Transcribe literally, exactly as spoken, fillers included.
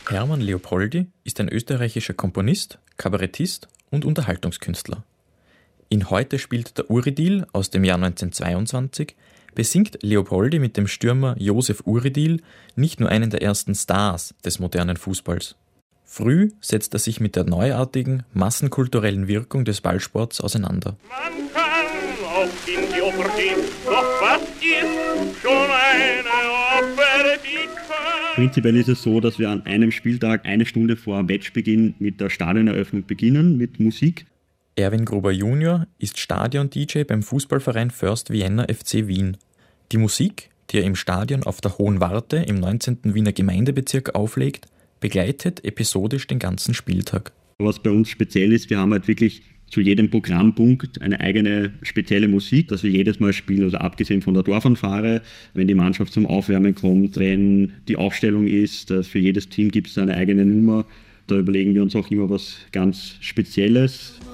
Hermann Leopoldi ist ein österreichischer Komponist, Kabarettist und Unterhaltungskünstler. In Heute spielt der Uridil aus dem Jahr neunzehnhundertzweiundzwanzig besingt Leopoldi mit dem Stürmer Josef Uridil nicht nur einen der ersten Stars des modernen Fußballs. Früh setzt er sich mit der neuartigen, massenkulturellen Wirkung des Ballsports auseinander. Man kann auch in die Oper gehen, doch was ist schon eine Oper, die kann... Prinzipiell ist es so, dass wir an einem Spieltag eine Stunde vor Matchbeginn mit der Stadioneröffnung beginnen, mit Musik. Erwin Gruber Junior ist Stadion-D J beim Fußballverein First Vienna F C Wien. Die Musik, die er im Stadion auf der Hohen Warte im neunzehnten Wiener Gemeindebezirk auflegt, begleitet episodisch den ganzen Spieltag. Was bei uns speziell ist, wir haben halt wirklich zu jedem Programmpunkt eine eigene spezielle Musik, dass wir jedes Mal spielen, also abgesehen von der Dorfanfahre, wenn die Mannschaft zum Aufwärmen kommt, wenn die Aufstellung ist, für jedes Team gibt es eine eigene Nummer. Da überlegen wir uns auch immer was ganz Spezielles.